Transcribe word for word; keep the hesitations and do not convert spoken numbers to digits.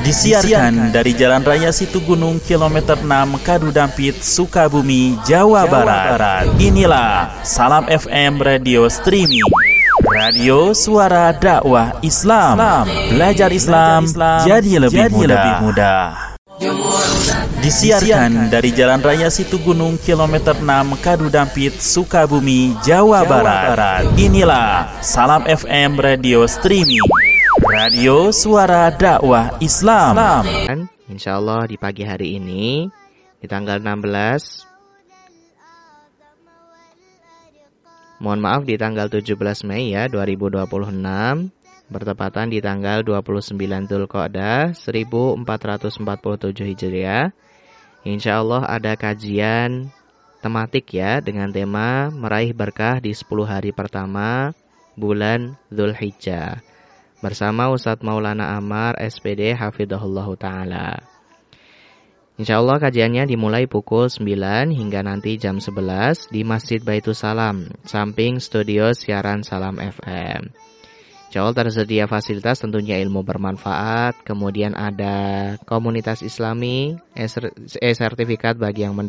Disiarkan dari Jalan Raya Situgunung kilometer enam Kadudampit, Sukabumi, Jawa, Jawa Barat. Barat. Inilah Salam F M Radio Streaming, radio suara dakwah Islam. Islam. Belajar Islam, Islam jadi lebih jadi mudah. Lebih mudah. Disiarkan dari Jalan Raya Situgunung kilometer enam Kadudampit, Sukabumi, Jawa, Jawa Barat. Barat. Inilah Salam F M Radio Streaming, radio suara dakwah Islam. Islam. Insya Allah di pagi hari ini di tanggal enam belas, mohon maaf di tanggal tujuh belas Mei ya dua ribu dua puluh enam, bertepatan di tanggal dua puluh sembilan Dzulqa'dah seribu empat ratus empat puluh tujuh Hijriah. Insya Allah ada kajian tematik ya dengan tema meraih berkah di sepuluh hari pertama bulan Dzulhijjah bersama Ustadz Maulana Ammar S P D Hafidhahullah Ta'ala. Insya Allah kajiannya dimulai pukul sembilan hingga nanti jam sebelas di Masjid Baitus Salam, samping studio siaran Salam F M. Insya Allah tersedia fasilitas tentunya ilmu bermanfaat, kemudian ada komunitas islami, e-sertifikat bagi yang